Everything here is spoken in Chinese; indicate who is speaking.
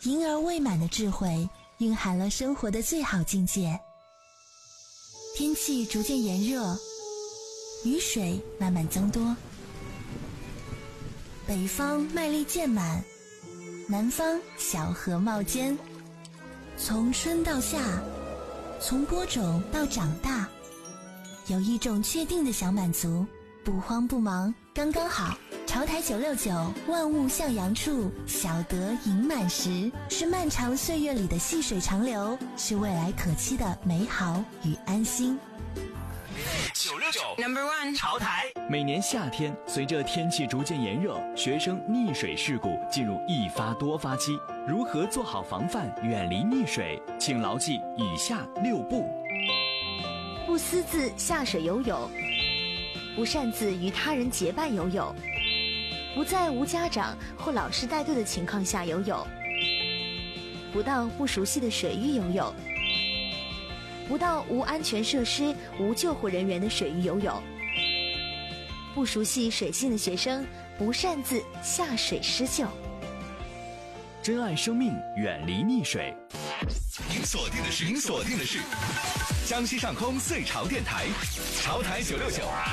Speaker 1: 盈而未满的智慧蕴含了生活的最好境界。天气逐渐炎热，雨水慢慢增多，北方麦粒渐满，南方小荷冒尖。从春到夏，从播种到长大，有一种确定的小满足，不慌不忙，刚刚好。潮台969，万物向阳处，小得盈满时，是漫长岁月里的细水长流，是未来可期的美好与安心。
Speaker 2: 969 No.1 潮台。
Speaker 3: 每年夏天，随着天气逐渐炎热，学生溺水事故进入一发多发期。如何做好防范，远离溺水？请牢记以下6步：
Speaker 4: 不私自下水游泳，不擅自与他人结伴游泳，不在无家长或老师带队的情况下游泳，不到不熟悉的水域游泳，不到无安全设施、无救护人员的水域游泳。不熟悉水性的学生不擅自下水施救。
Speaker 3: 珍爱生命，远离溺水。
Speaker 2: 您锁定的是江西上空最潮电台，潮台969。